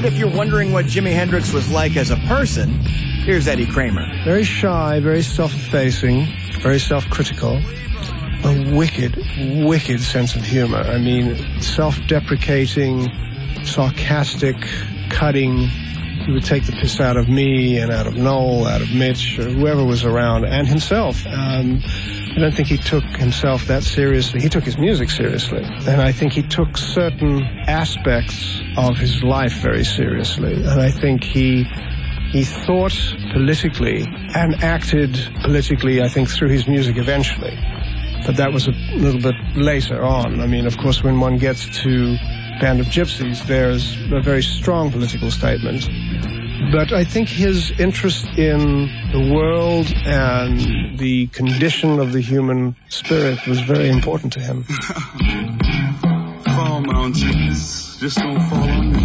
And if you're wondering what Jimi Hendrix was like as a person, here's Eddie Kramer. Very shy, very self-effacing, very self-critical. A wicked, wicked sense of humor. I mean, self-deprecating, sarcastic, cutting. He would take the piss out of me and out of Noel, out of Mitch, or whoever was around, and himself. I don't think he took himself that seriously. He took his music seriously. And I think he took certain aspects of his life very seriously. And I think he thought politically and acted politically, I think, through his music eventually. But that was a little bit later on. I mean, of course, when one gets to Band of Gypsies, there's a very strong political statement. But I think his interest in the world and the condition of the human spirit was very important to him. Fall mountains, just don't fall on me.